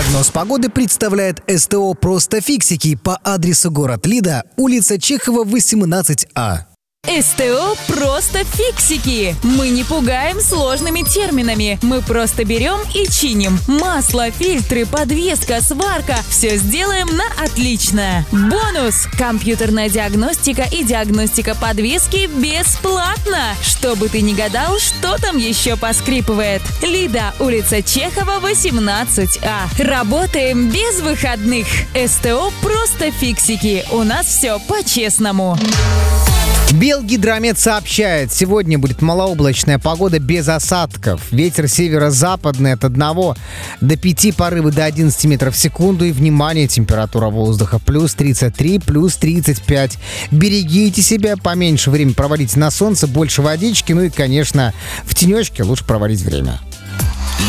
Прогноз погоды представляет СТО «Просто фиксики» по адресу город Лида, улица Чехова, 18А. СТО «Просто фиксики». Мы не пугаем сложными терминами. Мы просто берем и чиним. Масло, фильтры, подвеска, сварка. Все сделаем на отлично. Бонус! Компьютерная диагностика и диагностика подвески бесплатно. Чтобы ты не гадал, что там еще поскрипывает. Лида, улица Чехова, 18А. Работаем без выходных. СТО «Просто фиксики». У нас все по-честному. Белгидромет сообщает, сегодня будет малооблачная погода без осадков. Ветер северо-западный от 1 до 5, порывы до 11 метров в секунду. И, внимание, температура воздуха плюс 33, плюс 35. Берегите себя, поменьше времени проводите на солнце, больше водички. Ну и, конечно, в тенечке лучше проводить время.